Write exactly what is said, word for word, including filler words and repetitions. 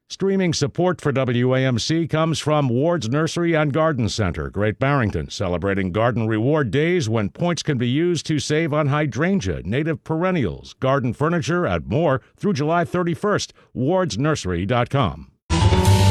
Streaming support for W A M C comes from Ward's Nursery and Garden Center, Great Barrington, celebrating Garden Reward Days when points can be used to save on hydrangea, native perennials, garden furniture, and more through July thirty-first. wards nursery dot com.